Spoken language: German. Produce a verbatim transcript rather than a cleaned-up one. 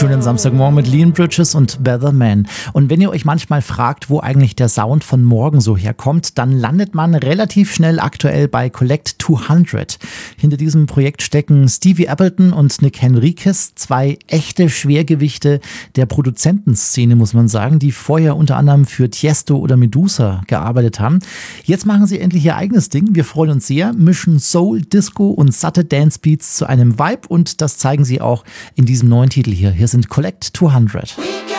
schönen Samstagmorgen mit Leon Bridges und Better Man. Und wenn ihr euch manchmal fragt, wo eigentlich der Sound von morgen so herkommt, dann landet man relativ schnell aktuell bei Collect zweihundert. Hinter diesem Projekt stecken Stevie Appleton und Nick Henriquez, zwei echte Schwergewichte der Produzentenszene, muss man sagen, die vorher unter anderem für Tiesto oder Medusa gearbeitet haben. Jetzt machen sie endlich ihr eigenes Ding. Wir freuen uns sehr, mischen Soul, Disco und satte Dancebeats zu einem Vibe und das zeigen sie auch in diesem neuen Titel hier. Hier sind Collect zweihundert.